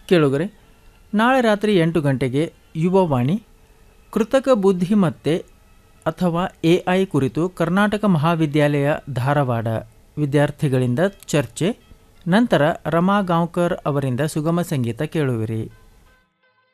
ಕೇಳುಗರೆ, ನಾಳೆ ರಾತ್ರಿ 8 ಗಂಟೆಗೆ ಯುವವಾಣಿ ಕೃತಕ ಬುದ್ಧಿಮತ್ತೆ ಅಥವಾ AI ಕುರಿತು ಕರ್ನಾಟಕ ಮಹಾವಿದ್ಯಾಲಯ ಧಾರವಾಡ ವಿದ್ಯಾರ್ಥಿಗಳಿಂದ ಚರ್ಚೆ. ನಂತರ ರಮಾ ಗಾಂವ್ಕರ್ ಅವರಿಂದ ಸುಗಮ ಸಂಗೀತ ಕೇಳುವಿರಿ.